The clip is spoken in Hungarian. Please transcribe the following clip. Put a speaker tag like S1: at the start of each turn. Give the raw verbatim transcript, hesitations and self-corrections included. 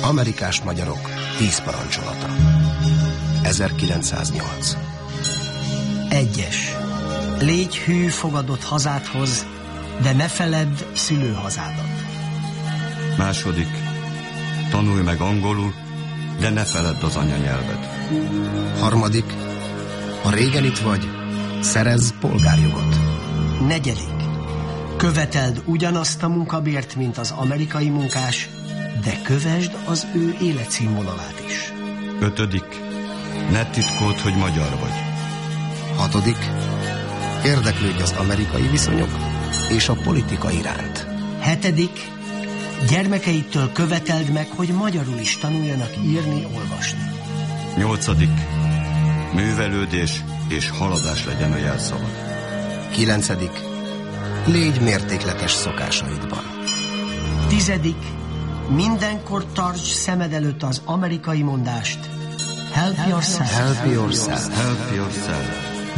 S1: Amerikás magyarok tíz parancsolata. ezerkilencszáznyolc.
S2: Egyes. Légy hű fogadott hazádhoz, de ne feledd szülőhazádat.
S3: Második. Tanulj meg angolul, de ne feledd az anyanyelved.
S1: Harmadik. Ha régen itt vagy, szerezz polgárjogot.
S2: Negyedik. Követeld ugyanazt a munkabért, mint az amerikai munkás, de kövesd az ő életszínvonalát is.
S3: Ötödik. Ne titkold, hogy magyar vagy.
S1: Hatodik. Érdeklődj az amerikai viszonyok és a politika iránt.
S2: Hetedik. Gyermekeitől követeld meg, hogy magyarul is tanuljanak írni, olvasni.
S3: Nyolcadik. Művelődés és haladás legyen a jelszava.
S1: Kilencedik. Légy mértékletes szokásaidban.
S2: Tizedik. Mindenkor tartsd szemed előtt az amerikai mondást. Help yourself.
S1: Help yourself.
S3: Help yourself.